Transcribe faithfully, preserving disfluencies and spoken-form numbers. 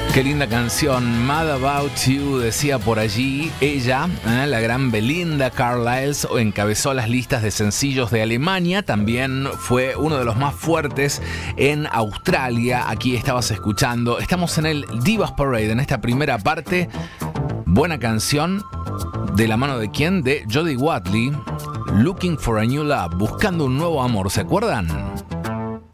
Qué linda canción, Mad About You, decía por allí. Ella, ¿eh? la gran Belinda Carlisle, encabezó las listas de sencillos de Alemania. También fue uno de los más fuertes en Australia. Aquí estabas escuchando. Estamos en el Divas Parade, en esta primera parte. Buena canción. ¿De la mano de quién? De Jody Watley. Looking for a New Love, buscando un nuevo amor. ¿Se acuerdan?